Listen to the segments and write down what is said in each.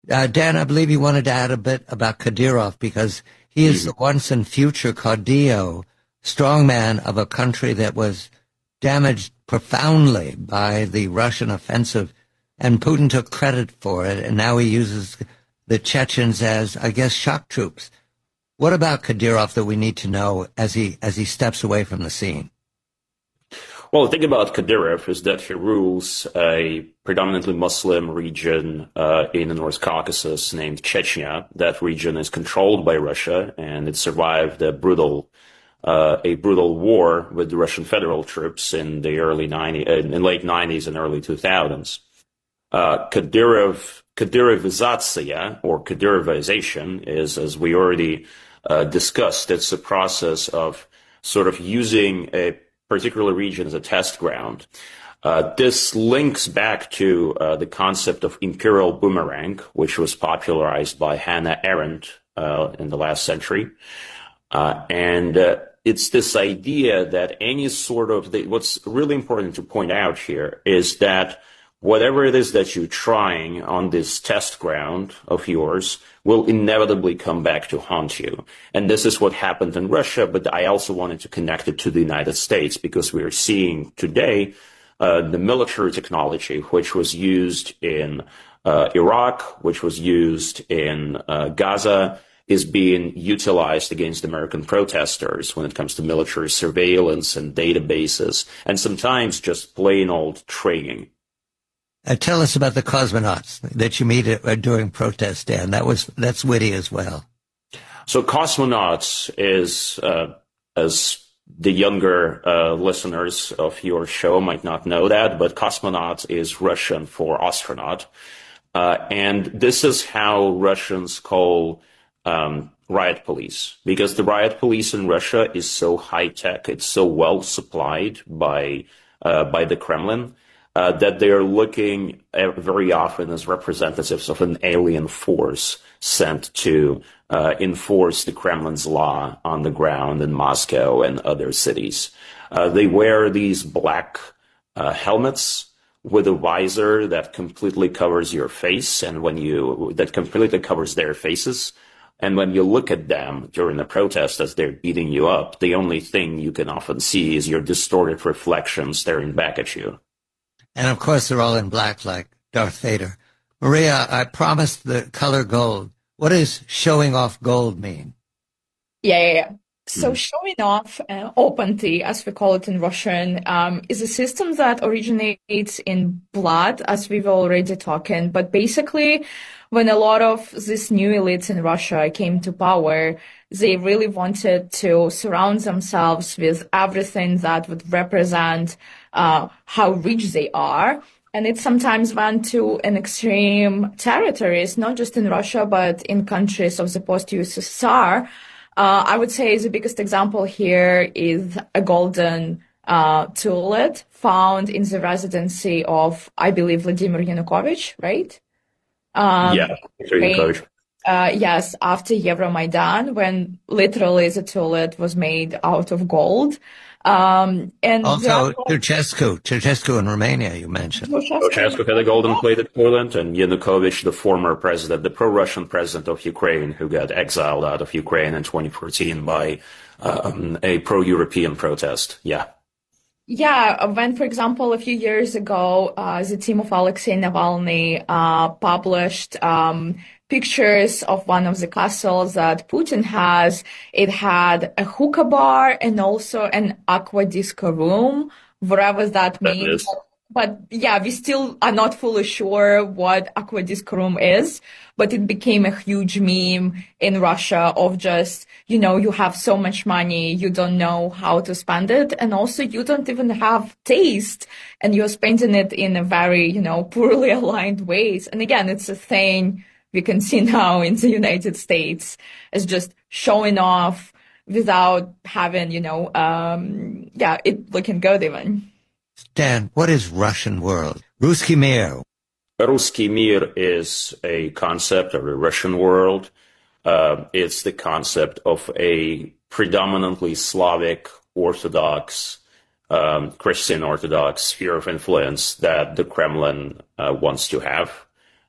Dan, I believe you wanted to add a bit about Kadyrov because he is the once and future caudillo, strongman of a country that was damaged profoundly by the Russian offensive, and Putin took credit for it, and now he uses the Chechens as, I guess, shock troops. What about Kadyrov that we need to know as he steps away from the scene? Well, the thing about Kadyrov is that he rules a predominantly Muslim region in the North Caucasus named Chechnya. That region is controlled by Russia, and it survived a brutal war with the Russian federal troops in the late 90s and early 2000s. Kadyrovizatsiya, or Kadyrovization, is, as we already discussed, it's a process of sort of using a particular region as a test ground. This links back to the concept of imperial boomerang, which was popularized by Hannah Arendt in the last century. And it's this idea that any sort of what's really important to point out here is that whatever it is that you're trying on this test ground of yours will inevitably come back to haunt you. And this is what happened in Russia, but I also wanted to connect it to the United States because we are seeing today the military technology, which was used in Iraq, which was used in Gaza, is being utilized against American protesters when it comes to military surveillance and databases, and sometimes just plain old training. Tell us about the cosmonauts that you meet during protest, Dan. That's witty as well. So cosmonauts is, as the younger listeners of your show might not know that, but cosmonaut is Russian for astronaut. And this is how Russians call riot police, because the riot police in Russia is so high tech, it's so well supplied by the Kremlin, that they are looking very often as representatives of an alien force sent to enforce the Kremlin's law on the ground in Moscow and other cities. They wear these black helmets with a visor that completely covers your face, and that completely covers their faces. And when you look at them during the protest as they're beating you up, the only thing you can often see is your distorted reflection staring back at you. And of course, they're all in black like Darth Vader. Maria, I promised the color gold. What does showing off gold mean? Yeah. So showing off, opanty, as we call it in Russian, is a system that originates in blood, as we've already talking. But basically, when a lot of these new elites in Russia came to power, they really wanted to surround themselves with everything that would represent how rich they are. And it sometimes went to an extreme territories, not just in Russia, but in countries of the post-USSR. I would say the biggest example here is a golden tulip found in the residency of, I believe, Vladimir Yanukovych, right? Yanukovych. Yes, after Euromaidan, when literally the tulip was made out of gold. And also Ceausescu in Romania, you mentioned. Ceausescu had a golden-plated toilet, and Yanukovych, the former president, the pro-Russian president of Ukraine, who got exiled out of Ukraine in 2014 by a pro-European protest. Yeah, when, for example, a few years ago, the team of Alexei Navalny published pictures of one of the castles that Putin has. It had a hookah bar and also an aqua disco room, whatever that means. But yeah, we still are not fully sure what aqua disco room is, but it became a huge meme in Russia of just, you have so much money, you don't know how to spend it, and also you don't even have taste, and you're spending it in a very, poorly aligned ways. And again, it's a thing we can see now in the United States as just showing off without having, it looking good even. Dan, what is Russian world? Ruski Mir. Ruski Mir is a concept of a Russian world. It's the concept of a predominantly Slavic Orthodox, Christian Orthodox sphere of influence that the Kremlin wants to have.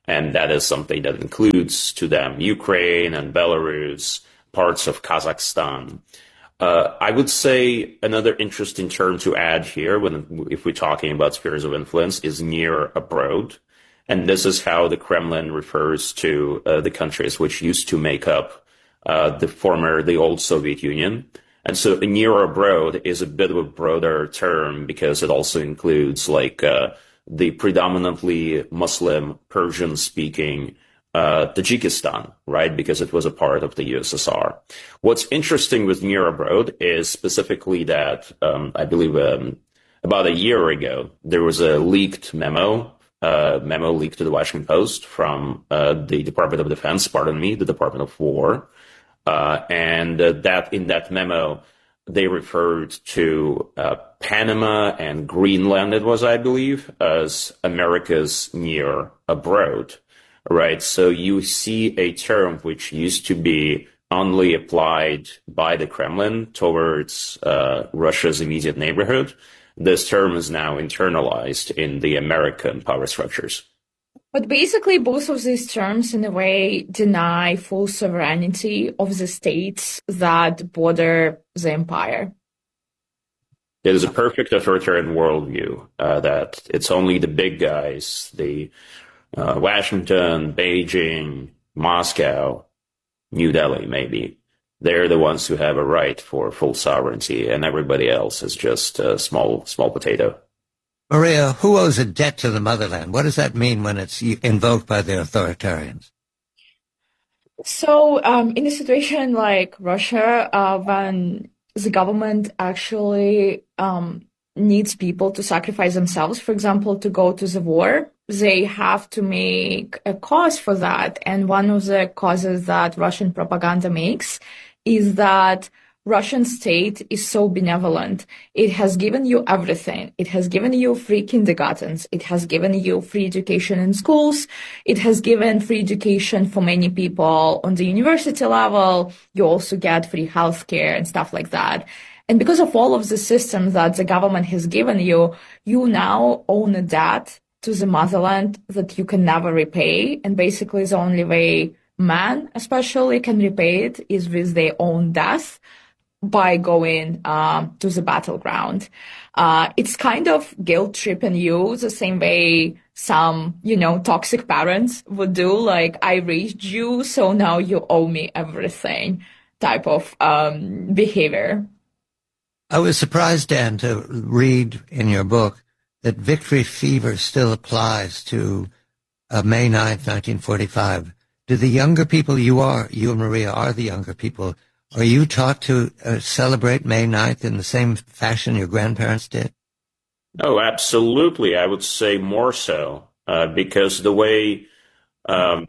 And that is something that includes to them Ukraine and Belarus, parts of Kazakhstan. I would say another interesting term to add here, if we're talking about spheres of influence, is near abroad. And this is how the Kremlin refers to the countries which used to make up the old Soviet Union. And so near abroad is a bit of a broader term because it also includes the predominantly Muslim Persian-speaking Tajikistan, right? Because it was a part of the USSR. What's interesting with near abroad is specifically that I believe about a year ago there was a leaked memo leaked to the Washington Post from the Department of Defense, the Department of War, and that in that memo they referred to Panama and Greenland, it was, I believe, as America's near abroad. Right. So you see a term which used to be only applied by the Kremlin towards Russia's immediate neighborhood. This term is now internalized in the American power structures. But basically, both of these terms, in a way, deny full sovereignty of the states that border the empire. It is a perfect authoritarian worldview that it's only the big guys, the Washington, Beijing, Moscow, New Delhi, maybe. They're the ones who have a right for full sovereignty, and everybody else is just a small potato. Maria, who owes a debt to the motherland? What does that mean when it's invoked by the authoritarians? So in a situation like Russia, when the government actually needs people to sacrifice themselves, for example, to go to the war, they have to make a cause for that. And one of the causes that Russian propaganda makes is that Russian state is so benevolent. It has given you everything. It has given you free kindergartens. It has given you free education in schools. It has given free education for many people on the university level. You also get free healthcare and stuff like that. And because of all of the systems that the government has given you, you now own a debt to the motherland that you can never repay. And basically the only way men especially can repay it is with their own death, by going to the battleground. It's kind of guilt tripping you the same way some, toxic parents would do, like, I raised you, so now you owe me everything type of behavior. I was surprised, Dan, to read in your book that victory fever still applies to May 9th, 1945. Do the younger people, you and Maria are the younger people, are you taught to celebrate May 9th in the same fashion your grandparents did? Oh, absolutely. I would say more so, because the way our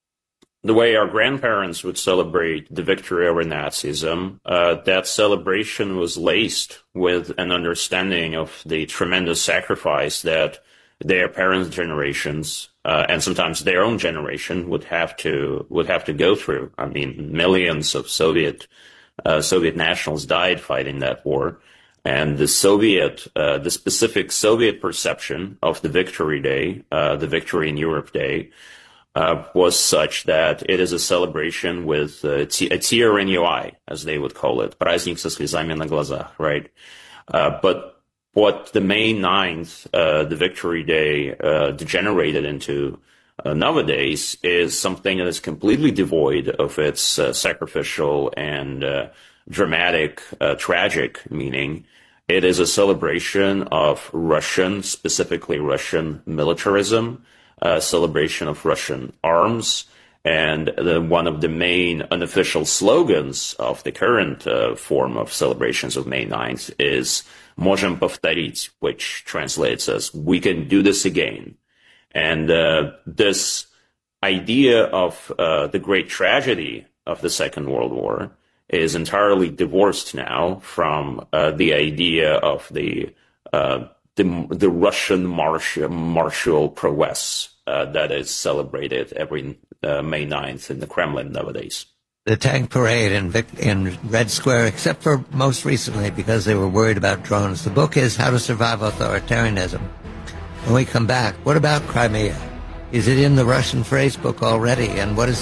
grandparents would celebrate the victory over Nazism, that celebration was laced with an understanding of the tremendous sacrifice that their parents' generations and sometimes their own generation would have to go through. I mean, millions of Soviet nationals died fighting that war, and the specific Soviet perception of the Victory Day, the Victory in Europe Day, was such that it is a celebration with a tear in your eye, as they would call it, праздник со слезами на глазах, right? But what the May 9th, the Victory Day, degenerated into nowadays is something that is completely devoid of its sacrificial and dramatic, tragic meaning. It is a celebration of specifically Russian militarism, a celebration of Russian arms, and one of the main unofficial slogans of the current form of celebrations of May 9th is Можем повторить, which translates as we can do this again. And this idea of the great tragedy of the Second World War is entirely divorced now from the idea of the Russian martial prowess that is celebrated every May 9th in the Kremlin nowadays. The tank parade in Red Square, except for most recently because they were worried about drones. The book is How to Survive Authoritarianism. When we come back, what about Crimea? Is it in the Russian phrase book already? And what is